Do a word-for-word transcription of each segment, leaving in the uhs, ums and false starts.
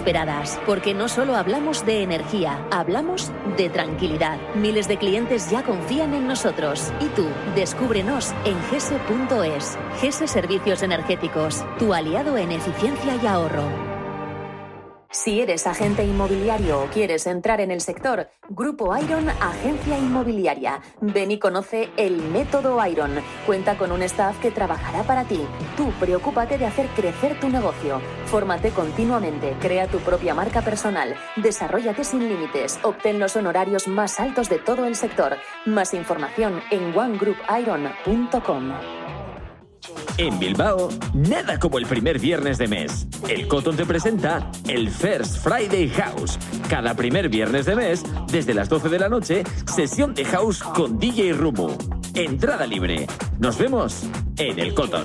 esperadas. Porque no solo hablamos de energía, hablamos de tranquilidad. Miles de clientes ya confían en nosotros. Y tú, descúbrenos en gese punto es. Gese Servicios Energéticos, tu aliado en eficiencia y ahorro. Si eres agente inmobiliario o quieres entrar en el sector, Grupo Iron, agencia inmobiliaria. Ven y conoce el método Iron. Cuenta con un staff que trabajará para ti. Tú preocúpate de hacer crecer tu negocio. Fórmate continuamente, crea tu propia marca personal, desarróllate sin límites, obtén los honorarios más altos de todo el sector. Más información en one group iron punto com. En Bilbao, nada como el primer viernes de mes. El Cotton te presenta el First Friday House. Cada primer viernes de mes, desde las doce de la noche, sesión de house con D J Rumu. Entrada libre. Nos vemos en el Cotton.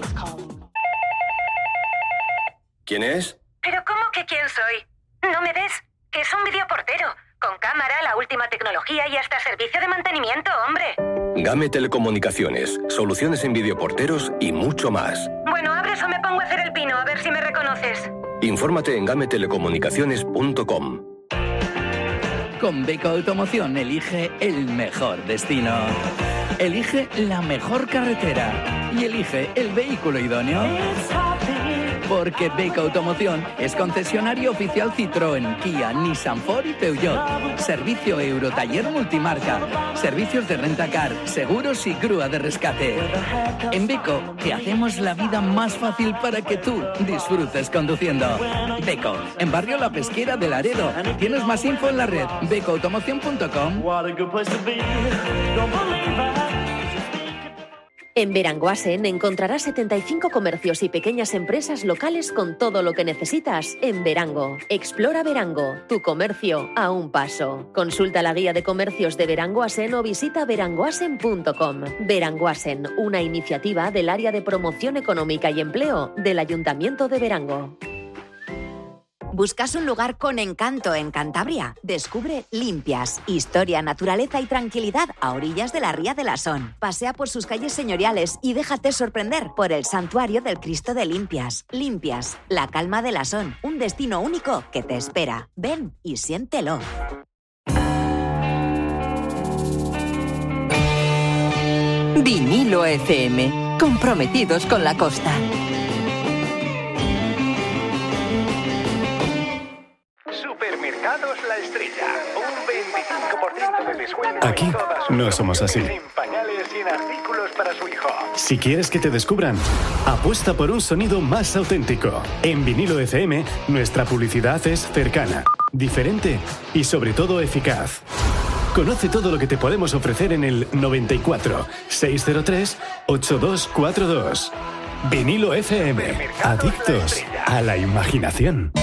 ¿Quién es? ¿Pero cómo que quién soy? ¿No me ves? Que es un videoportero. Con cámara, la última tecnología y hasta servicio de mantenimiento, hombre. Game Telecomunicaciones, soluciones en videoporteros y mucho más. Bueno, abres o me pongo a hacer el pino, a ver si me reconoces. Infórmate en game telecomunicaciones punto com. Con Beko Automoción elige el mejor destino. Elige la mejor carretera. Y elige el vehículo idóneo. Porque Beko Automoción es concesionario oficial Citroën, Kia, Nissan, Ford y Peugeot. Servicio Eurotaller multimarca. Servicios de rentacar, seguros y grúa de rescate. En Beko te hacemos la vida más fácil para que tú disfrutes conduciendo. Beko, en Barrio La Pesquera de Laredo. Tienes más info en la red beko automoción punto com. En Beranguasen encontrarás setenta y cinco comercios y pequeñas empresas locales con todo lo que necesitas en Berango. Explora Berango, tu comercio a un paso. Consulta la guía de comercios de Beranguasen o visita beranguasen punto com. Beranguasen, una iniciativa del Área de Promoción Económica y Empleo del Ayuntamiento de Berango. ¿Buscas un lugar con encanto en Cantabria? Descubre Limpias. Historia, naturaleza y tranquilidad a orillas de la Ría de la Son. Pasea por sus calles señoriales y déjate sorprender por el santuario del Cristo de Limpias. Limpias, la calma de la Son. Un destino único que te espera. Ven y siéntelo. Vinilo F M. Comprometidos con la costa. Supermercados La Estrella, un veinticinco por ciento de descuento. Aquí en todas sus no somos así. En pañales y en artículos para su hijo. Si quieres que te descubran, apuesta por un sonido más auténtico. En Vinilo F M, nuestra publicidad es cercana, diferente y sobre todo eficaz. Conoce todo lo que te podemos ofrecer en el noventa y cuatro, seiscientos tres, ochenta y dos cuarenta y dos. Vinilo F M, adictos a la imaginación.